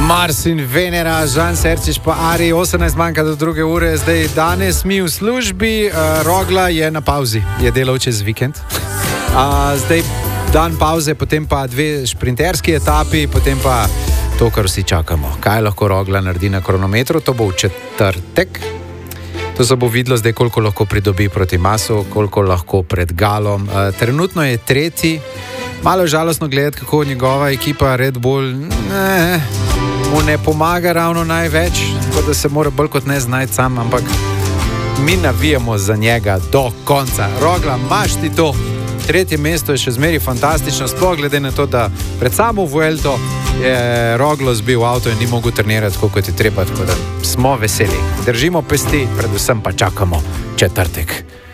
Mars in Venera, Žan Serčič pa Ari, 18 manjka do 2. ure, zdaj danes mi v službi, Rogla je na pauzi, je delal čez vikend. Zdaj dan pauze, potem pa 2 šprinterski etapi, potem pa to, kar vsi čakamo. Kaj lahko Rogla naredi na kronometru, to bo v četrtek. To se bo videlo zdaj, koliko lahko pridobi proti Masu, koliko lahko pred Galom. Trenutno je 3. Malo žalostno gledati, kako njegova ekipa Red Bull mu ne pomaga ravno največ, tako da se mora bolj kot ne znajti sam, ampak mi navijamo za njega do konca. Rogla, imaš ti to. 3. mesto je še zmeri fantastično, sploh glede na to, da pred samo Vuelto je Roglo zbil avto in ni mogel trenirati tako, kot je treba, tako da smo veseli. Držimo pesti, predvsem pa čakamo četrtek.